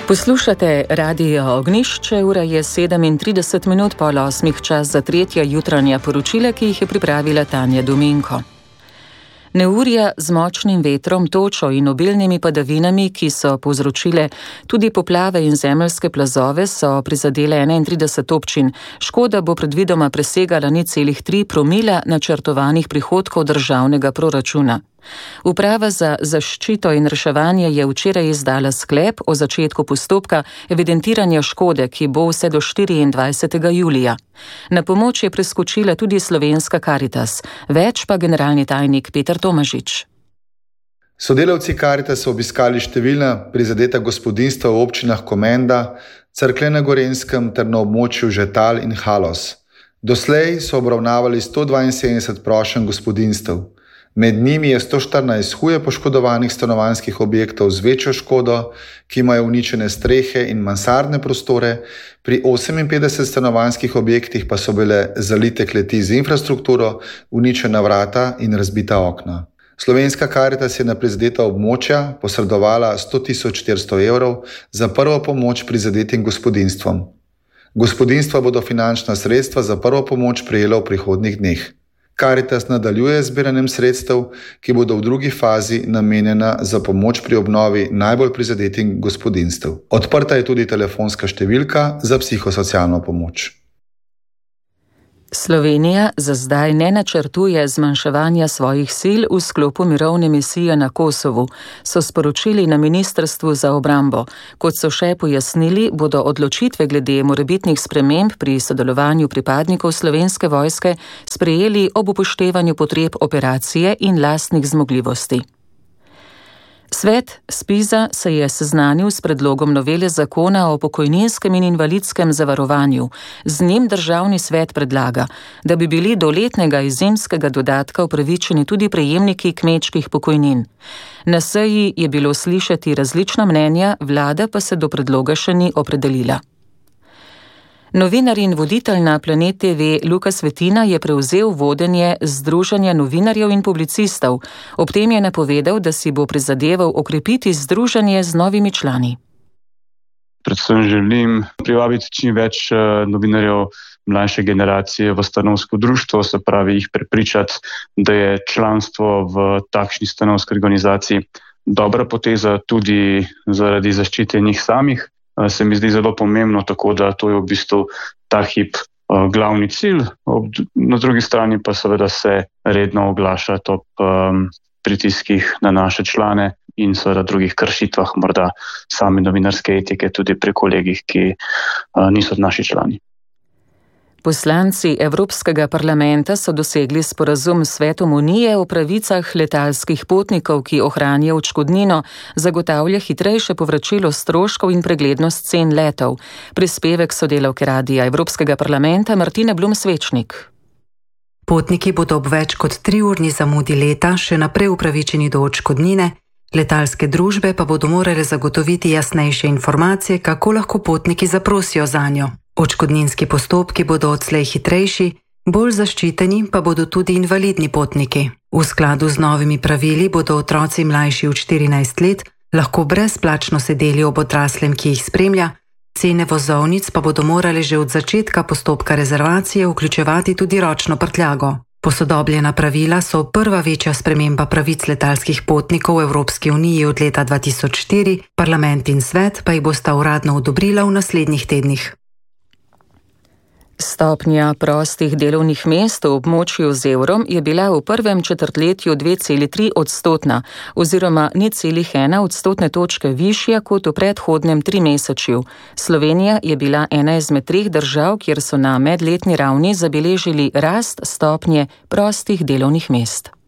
Poslušate Radio Ognjišče, ura je 37 minut po 8, čas za tretja jutranja poročila, ki jih je pripravila Tanja Dominko. Neurja z močnim vetrom, točo in obilnimi padavinami, ki so povzročile tudi poplave in zemeljske plazove, so prizadele 31 občin. Škoda bo predvidoma presegala 0,3 promila načrtovanih prihodkov državnega proračuna. Uprava za zaščito in reševanje je včeraj izdala sklep o začetku postopka evidentiranja škode, ki bo vse do 24. julija. Na pomoč je preskočila tudi Slovenska Karitas. Več pa generalni tajnik Peter Tomažič. Sodelavci Karitasa so obiskali številna prizadeta gospodinjstva v občinah Komenda, Cerklje na Gorenjskem ter na območju Žetal in Haloz. Doslej so obravnavali 172 prošenj gospodinjstev. Med njimi je 114 huje poškodovanih stanovanjskih objektov z večjo škodo, ki imajo uničene strehe in mansardne prostore, pri 58 stanovanjskih objektih pa so bile zalite kleti z infrastrukturo, uničena vrata in razbita okna. Slovenska Karitas je na prizadeta območja posredovala 100.400 evrov za prvo pomoč prizadetim gospodinjstvom. Gospodinjstva bodo finančna sredstva za prvo pomoč prejela v prihodnjih dneh. Karitas nadaljuje z zbiranjem sredstev, ki bodo v drugi fazi namenjena za pomoč pri obnovi najbolj prizadetim gospodinjstev. Odprta je tudi telefonska številka za psihosocialno pomoč. Slovenija za zdaj ne načrtuje zmanjševanja svojih sil v sklopu mirovne misije na Kosovu, so sporočili na Ministrstvu za obrambo. Kot so še pojasnili, bodo odločitve glede morebitnih sprememb pri sodelovanju pripadnikov Slovenske vojske sprejeli ob upoštevanju potreb operacije in lastnih zmogljivosti. Svet SPIZ-a se je seznanil s predlogom novele zakona o pokojninskem in invalidskem zavarovanju. Z njim državni svet predlaga, da bi bili do letnega izjemskega dodatka upravičeni tudi prejemniki kmečkih pokojnin. Na seji je bilo slišati različna mnenja, vlada pa se do predloga še ni opredelila. Novinar in voditelj na Planet TV Luka Svetina je prevzel vodenje Združenja novinarjev in publicistov. Ob tem je napovedal, da si bo prizadeval okrepiti združenje z novimi člani. Predvsem želim privabiti čim več novinarjev mlajše generacije v stanovsko društvo, se pravi jih prepričati, da je članstvo v takšni stanovski organizaciji dobra poteza tudi zaradi zaščite njih samih. Se mi zdi zelo pomembno, tako da to je v bistvu ta hip glavni cilj. Na drugi strani pa seveda se redno oglašati ob pritiskih na naše člane in seveda drugih kršitvah, morda same novinarske etike tudi pri kolegih, ki niso naši člani. Poslanci Evropskega parlamenta so dosegli sporazum s Svetom Unije o pravicah letalskih potnikov, ki ohranja odškodnino, zagotavlja hitrejše povračilo stroškov in preglednost cen letov. Prispevek sodelavke Radia Evropskega parlamenta Martine Blum-Svečnik. Potniki bodo ob več kot 3-urni zamudi leta še naprej upravičeni do odškodnine, letalske družbe pa bodo morale zagotoviti jasnejše informacije, kako lahko potniki zaprosijo zanjo. Odškodninski postopki bodo odslej hitrejši, bolj zaščiteni pa bodo tudi invalidni potniki. V skladu z novimi pravili bodo otroci mlajši od 14 let lahko brezplačno sedeli ob odraslem, ki jih spremlja, cene vozovnic pa bodo morale že od začetka postopka rezervacije vključevati tudi ročno prtljago. Posodobljena pravila so prva večja sprememba pravic letalskih potnikov v Evropski uniji od leta 2004, parlament in svet pa jih bosta uradno odobrila v naslednjih tednih. Stopnja prostih delovnih mest v območju z evrom je bila v prvem četrtletju 2,3 odstotna oziroma 0,1 odstotne točke višja kot v predhodnem trimesečju. Slovenija je bila ena izmed 3 držav, kjer so na medletni ravni zabeležili rast stopnje prostih delovnih mest.